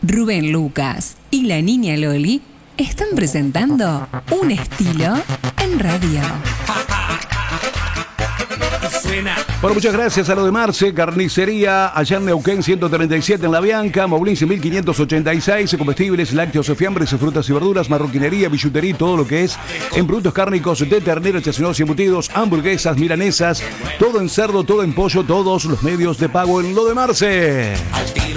Rubén Lucas y la niña Loli están presentando un estilo en radio. Bueno, muchas gracias a lo de Marce, carnicería, allá en Neuquén 137 en La Bianca, Moulince 1586, comestibles, lácteos, fiambres, frutas y verduras, marroquinería, billutería, todo lo que es en productos cárnicos de ternera, chacinos y embutidos, hamburguesas, milanesas, todo en cerdo, todo en pollo, todos los medios de pago en lo de Marce.